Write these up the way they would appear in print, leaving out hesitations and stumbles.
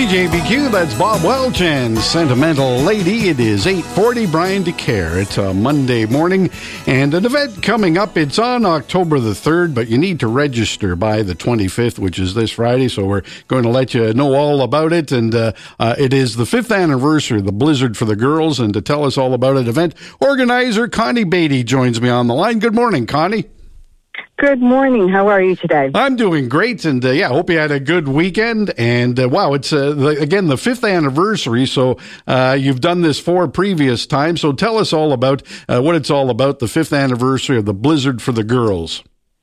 CJBQ, that's Bob Welch and Sentimental Lady. It is 8:40, Brian DeCare. It's a Monday morning, and an event coming up. It's on October the 3rd, but you need to register by the 25th, which is this Friday, so we're going to let you know all about it. And it is the 5th anniversary of the Blizzard for the Girls, and to tell us all about it, event organizer Connie Beatty joins me on the line. Good morning, Connie. Good morning. How are you today? I'm doing great, and hope you had a good weekend. And wow, it's again the 5th anniversary, so you've done this 4 previous times. So tell us all about what it's all about, the 5th anniversary of the Blizzard for the Girls.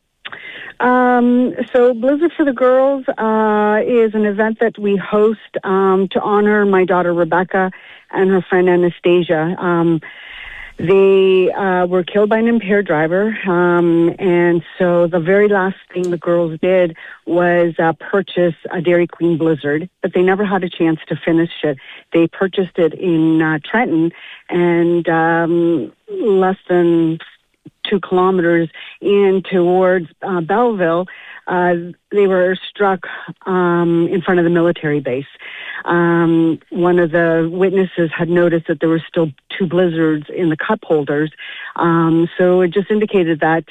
So Blizzard for the Girls is an event that we host to honor my daughter Rebecca and her friend Anastasia. They were killed by an impaired driver, and so the very last thing the girls did was purchase a Dairy Queen Blizzard, but they never had a chance to finish it. They purchased it in Trenton, and less than 2 kilometers in towards Belleville, they were struck in front of the military base. One of the witnesses had noticed that there were still 2 blizzards in the cup holders. So it just indicated that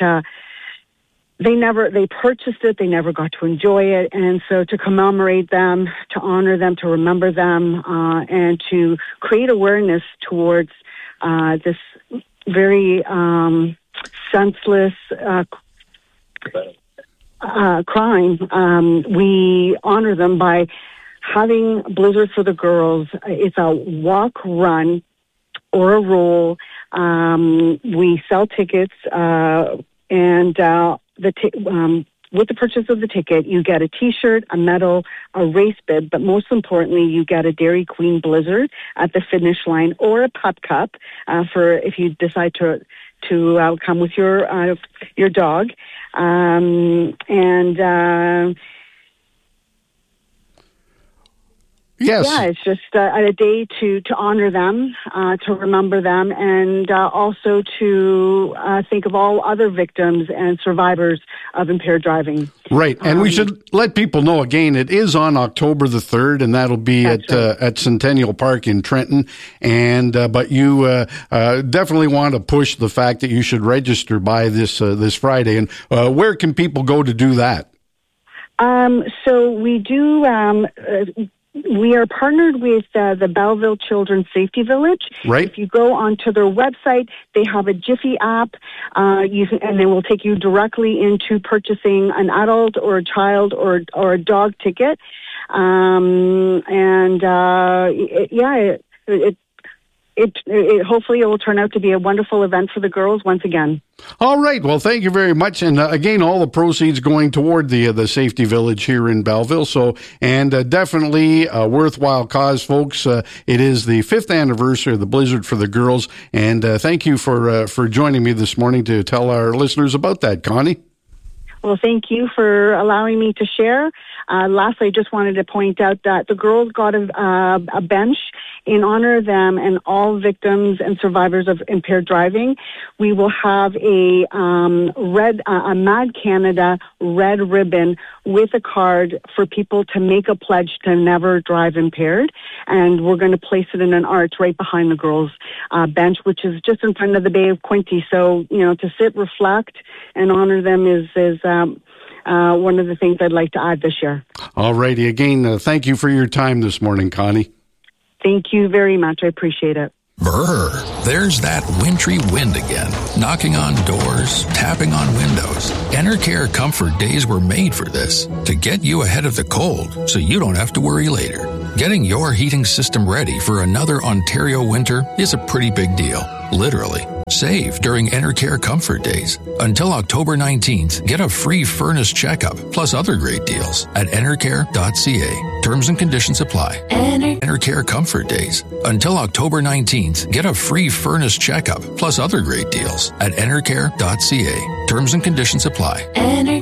they purchased it, they never got to enjoy it. And so to commemorate them, to honor them, to remember them, and to create awareness towards this very senseless crime, we honor them by having Blizzard for the Girls. It's a walk, run, or a roll. We sell tickets, and with the purchase of the ticket, you get a T-shirt, a medal, a race bib, but most importantly, you get a Dairy Queen Blizzard at the finish line, or a pup cup for if you decide to come with your dog, Yes. Yeah, it's just a day to honor them, to remember them, and also to think of all other victims and survivors of impaired driving. Right, and we should let people know again, it is on October the 3rd, and that'll be at Centennial Park in Trenton. And but you definitely want to push the fact that you should register by this Friday. And where can people go to do that? So we do. We are partnered with the Belleville Children's Safety Village. Right. If you go onto their website, they have a Jiffy app, and they will take you directly into purchasing an adult or a child or a dog ticket. It hopefully it will turn out to be a wonderful event for the girls once again. All right. Well, thank you very much. And again, all the proceeds going toward the Safety Village here in Belleville. So, and definitely a worthwhile cause, folks. It is the 5th anniversary of the Blizzard for the Girls. And thank you for joining me this morning to tell our listeners about that, Connie. Well, thank you for allowing me to share. Lastly, I just wanted to point out that the girls got a bench in honor of them and all victims and survivors of impaired driving. We will have a Mad Canada red ribbon with a card for people to make a pledge to never drive impaired. And we're going to place it in an arch right behind the girls' bench, which is just in front of the Bay of Quinte. So, to sit, reflect, and honor them is one of the things I'd like to add this year. All righty. Again, thank you for your time this morning, Connie. Thank you very much. I appreciate it. Brr, there's that wintry wind again, knocking on doors, tapping on windows. Enercare Comfort Days were made for this, to get you ahead of the cold so you don't have to worry later. Getting your heating system ready for another Ontario winter is a pretty big deal, literally. Save during Enercare Comfort Days. Until October 19th, get a free furnace checkup, plus other great deals at enercare.ca. Terms and conditions apply. Enercare Comfort Days. Until October 19th, get a free furnace checkup, plus other great deals at enercare.ca. Terms and conditions apply.